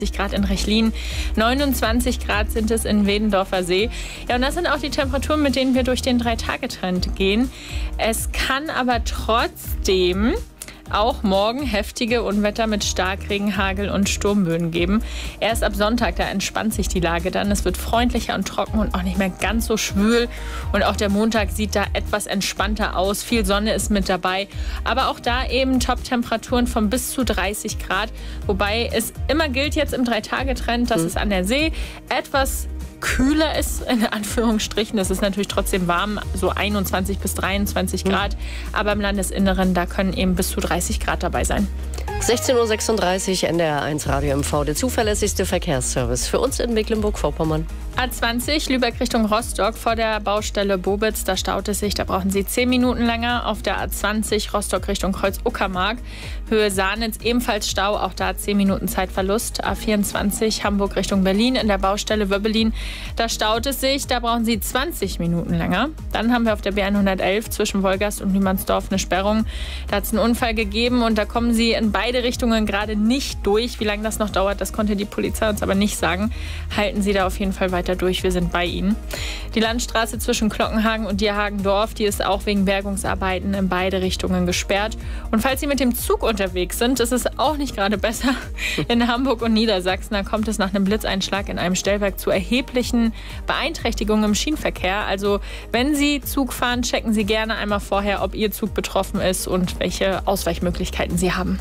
Grad in Rechlin, 29 Grad sind es in Wedendorfer See. Ja, und das sind auch die Temperaturen, mit denen wir durch den 3-Tage-Trend gehen. Es kann aber trotzdem auch morgen heftige Unwetter mit Starkregen, Hagel und Sturmböen geben. Erst ab Sonntag, da entspannt sich die Lage dann. Es wird freundlicher und trocken und auch nicht mehr ganz so schwül. Und auch der Montag sieht da etwas entspannter aus. Viel Sonne ist mit dabei. Aber auch da eben Top-Temperaturen von bis zu 30 Grad. Wobei es immer gilt jetzt im 3-Tage-Trend, dass es an der See etwas kühler ist, in Anführungsstrichen. Es ist natürlich trotzdem warm, so 21 bis 23 Grad. Aber im Landesinneren, da können eben bis zu 30 Grad dabei sein. 16:36 Uhr, NDR1 Radio MV, der zuverlässigste Verkehrsservice für uns in Mecklenburg-Vorpommern. A20 Lübeck Richtung Rostock vor der Baustelle Bobitz, da staut es sich, da brauchen Sie 10 Minuten länger. Auf der A20 Rostock Richtung Kreuz-Uckermark, Höhe Sahnitz ebenfalls Stau, auch da 10 Minuten Zeitverlust. A24 Hamburg Richtung Berlin in der Baustelle Wöbbelin, da staut es sich, da brauchen Sie 20 Minuten länger. Dann haben wir auf der B111 zwischen Wolgast und Lühmannsdorf eine Sperrung. Da hat es einen Unfall gegeben und da kommen Sie in beide Richtungen gerade nicht durch. Wie lange das noch dauert, das konnte die Polizei uns aber nicht sagen. Halten Sie da auf jeden Fall weiter durch, wir sind bei Ihnen. Die Landstraße zwischen Glockenhagen und Dierhagendorf, die ist auch wegen Bergungsarbeiten in beide Richtungen gesperrt. Und falls Sie mit dem Zug unterwegs sind, ist es auch nicht gerade besser. In Hamburg und Niedersachsen, da kommt es nach einem Blitzeinschlag in einem Stellwerk zu erheblichen Beeinträchtigungen im Schienenverkehr. Also wenn Sie Zug fahren, checken Sie gerne einmal vorher, ob Ihr Zug betroffen ist und welche Ausweichmöglichkeiten Sie haben.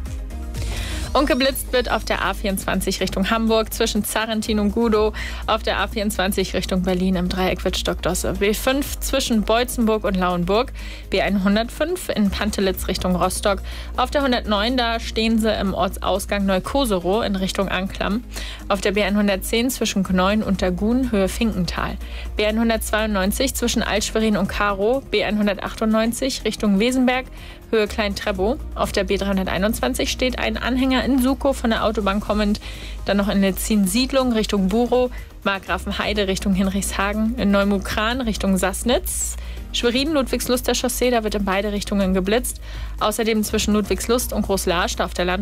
Und geblitzt wird auf der A24 Richtung Hamburg zwischen Zarrentin und Gudow, auf der A24 Richtung Berlin im Dreieck Wittstock-Dosse, B5 zwischen Beutzenburg und Lauenburg, B105 in Pantelitz Richtung Rostock, auf der 109, da stehen Sie im Ortsausgang Neukoserow in Richtung Anklam, auf der B110 zwischen Gneuen und Dagun, Höhe Finkental, B192 zwischen Alt-Schwerin und Karow, B198 Richtung Wesenberg, Höhe Klein-Treppow. Auf der B321 steht ein Anhänger in Sukow von der Autobahn kommend. Dann noch in Letzin-Siedlung Richtung Burow, Markgrafenheide Richtung Hinrichshagen, in Neumukran Richtung Sassnitz, Schwerin-Ludwigslust der Chaussee, da wird in beide Richtungen geblitzt. Außerdem zwischen Ludwigslust und Großlarsch auf der